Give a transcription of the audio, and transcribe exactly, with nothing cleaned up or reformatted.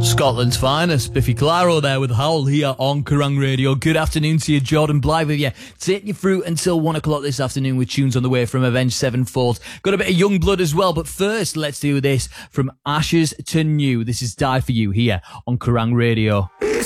Scotland's finest, Biffy Clyro there with Howl here on Kerrang Radio. Good afternoon to you, Jordan Blythe with you. Taking you through until one o'clock this afternoon with tunes on the way from Avenged Sevenfold. Got a bit of young blood as well, but first let's do this from Ashes to New. This is Die For You here on Kerrang Radio.